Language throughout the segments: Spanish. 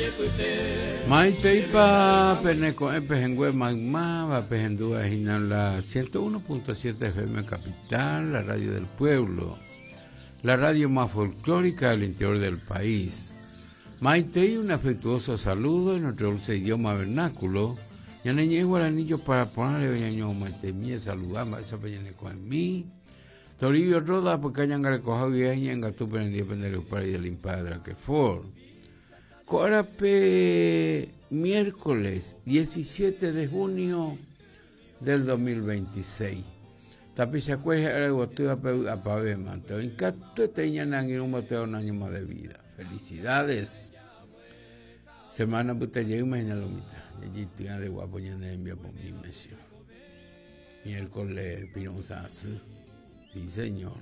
Maiteipa Peneco Epejengüe Magma, Vapejendúa Ginan la 101.7 FM Capital, la radio del pueblo, la radio más folclórica del interior del país. Maitei, un afectuoso saludo en nuestro dulce idioma vernáculo. Yaneñe guaranillo para ponerle yaño Maitei, mi saludama, esa peñaneco en mí. Toribio Roda, porque hayan recogido bien en Gatupe en el día de los países del Impadre que for. Corape, miércoles 17 de junio del 2026. Tapiza cueja era gotua a pave manto. En cato tenían en un boteo un año más de vida. Felicidades. Semana puta llega imagina lo mitad. Allí tiene de guapo ya de envía por mi mesio. Miércoles pironzas. Sí, señor.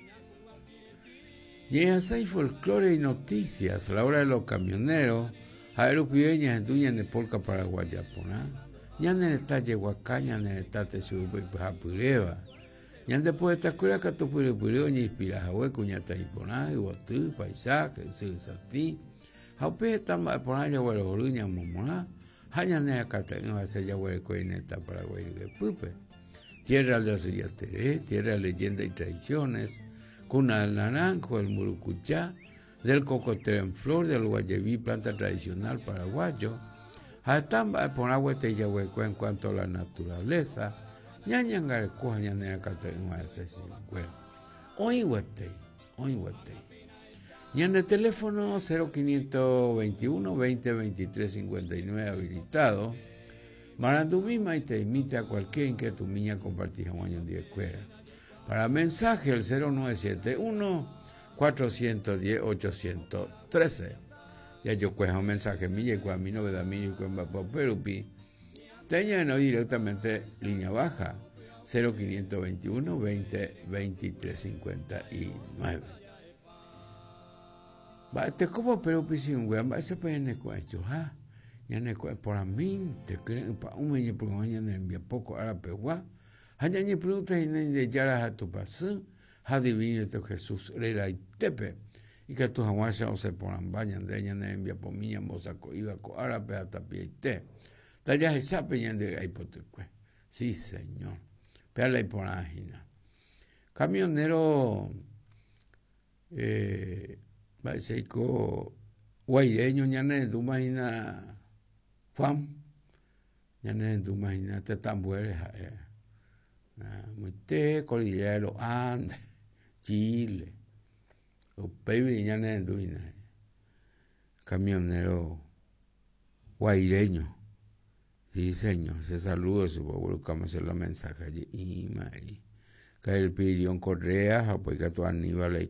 Y en así folclore y noticias, a la hora de los camioneros, a ver upideñas en tuña en el polca paraguaya, ya en el talle huacaña, en el tate subi japureva, ya después de esta escuela que tu puripureo ni inspiras a hueco, ya está imponá, y botu, paisaje, silsatí, a upe está poná ya huele oruña, momoná, haya en el catán, va a ser ya huele coineta paraguay de pupe, tierra de Azuyateré, tierra de leyenda y tradiciones, cuna del naranjo, el murucuchá, del cocotero en flor, del guayeví, planta tradicional paraguayo, hasta por agua te yahueco en cuanto a la naturaleza, ñañangarecoja ñanera categoría de sesión. Hoy huete. Ñan de teléfono 0521 20 23 59 habilitado, Marandumí te imita a cualquier que tu niña compartija un año de escuela. Para mensaje el 0971-410-813. Ya yo cuejo un mensaje mío y con mi novedad mío y con Vapo Perupi. Tenía no directamente línea baja 0521 20 23 59. Te como Perupi sin güey, ese pues en el cuento, ¿ah? Ya en el cuento, por mí, te creen, para un año por un año en el poco árabe, guá. Hañañi pregunta y de Yara a tu pasú, ha divino tu Jesús, rera y tepe, y que tus aguas no se ponen bañan de ella en envía por mi mozaco, iba con árabe hasta pie y te. Talla esa peña de la hipotecue. Sí, señor. Pero la hiponágina. Camionero, va a ser co, guayreño, ñane, tú imagina, Juan, ñane, tú imagina, te tan buenas, Muite, cordillera de los Andes, Chile, los países ya no duina, camionero guaireño, sí señor, se saluda su pueblo, como se lo mensaje allí, y que el Pirión Correa, apoya tu Aníbal